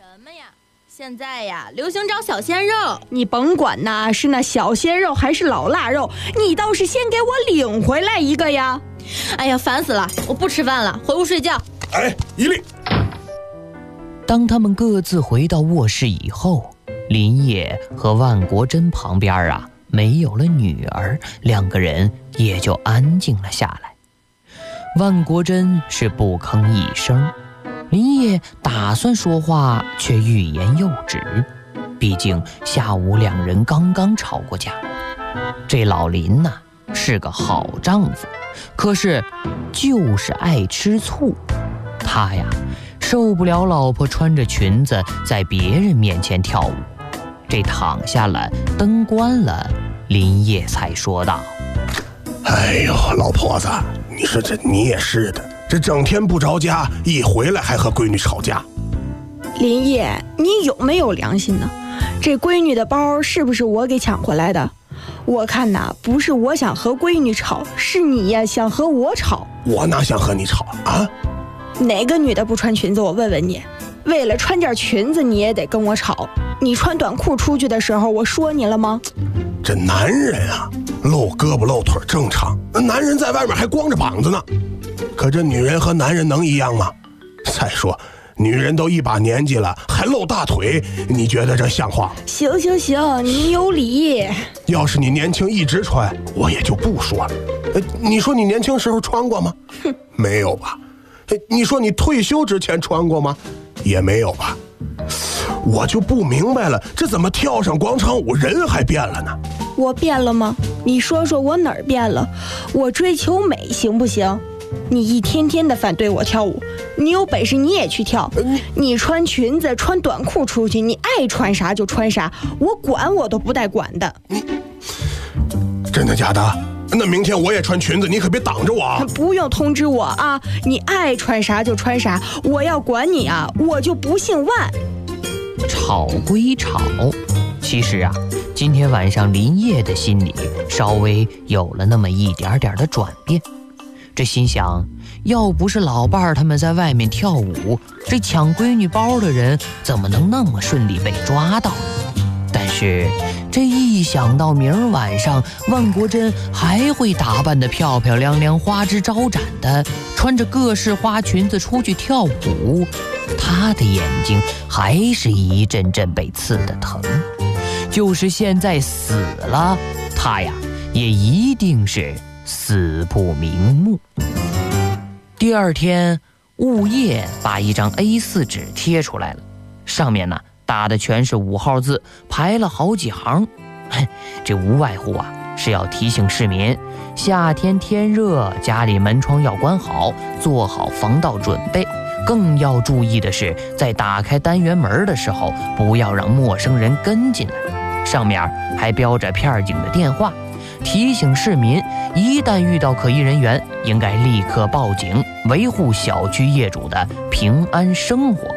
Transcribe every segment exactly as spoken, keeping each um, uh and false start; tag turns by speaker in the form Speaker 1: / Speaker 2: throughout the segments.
Speaker 1: 什么呀？现在呀，流行找小鲜肉。
Speaker 2: 你甭管呐，是那小鲜肉还是老腊肉，你倒是先给我领回来一个呀！
Speaker 1: 哎呀，烦死了！我不吃饭了，回屋睡觉。
Speaker 3: 哎，一粒。
Speaker 4: 当他们各自回到卧室以后，林业和万国珍旁边啊没有了女儿，两个人也就安静了下来。万国珍是不吭一声，林业打算说话，却欲言又止。毕竟下午两人刚刚吵过架。这老林呐、啊、是个好丈夫，可是就是爱吃醋。他呀受不了老婆穿着裙子在别人面前跳舞。这躺下了，灯关了，林业才说道：
Speaker 3: 哎呦，老婆子，你说这你也是的，这整天不着家，一回来还和闺女吵架。
Speaker 2: 林业，你有没有良心呢？这闺女的包是不是我给抢回来的？我看呐，不是我想和闺女吵，是你呀想和我吵。
Speaker 3: 我哪想和你吵啊？
Speaker 2: 哪个女的不穿裙子？我问问你，为了穿件裙子你也得跟我吵？你穿短裤出去的时候我说你了吗？
Speaker 3: 这男人啊，露胳膊露腿正常，男人在外面还光着膀子呢。可这女人和男人能一样吗？再说女人都一把年纪了，还露大腿，你觉得这像话？
Speaker 2: 行行行，你有理。
Speaker 3: 要是你年轻一直穿，我也就不说了。你说你年轻时候穿过吗？
Speaker 2: 哼，
Speaker 3: 没有吧？你说你退休之前穿过吗？也没有吧？我就不明白了，这怎么跳上广场舞人还变了呢？
Speaker 2: 我变了吗？你说说我哪儿变了？我追求美行不行？你一天天的反对我跳舞，你有本事你也去跳。你, 你穿裙子穿短裤出去，你爱穿啥就穿啥，我管我都不带管的。
Speaker 3: 你真的假的？那明天我也穿裙子，你可别挡着我啊！
Speaker 2: 不用通知我啊，你爱穿啥就穿啥，我要管你啊，我就不姓万。
Speaker 4: 吵归吵，其实啊，今天晚上林业的心里稍微有了那么一点点的转变。这心想，要不是老伴儿他们在外面跳舞，这抢闺女包的人怎么能那么顺利被抓到？但是这一想到明儿晚上万国珍还会打扮得漂漂亮亮、花枝招展的，穿着各式花裙子出去跳舞，他的眼睛还是一阵阵被刺得疼。就是现在死了，他呀也一定是死不瞑目。第二天，物业把一张 A 四 纸贴出来了，上面呢打的全是五号字，排了好几行。这无外乎啊是要提醒市民，夏天天热，家里门窗要关好，做好防盗准备。更要注意的是，在打开单元门的时候，不要让陌生人跟进来。上面还标着片警的电话，提醒市民一旦遇到可疑人员，应该立刻报警，维护小区业主的平安生活。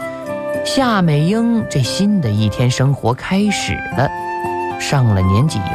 Speaker 4: 夏美英这新的一天生活开始了。上了年纪以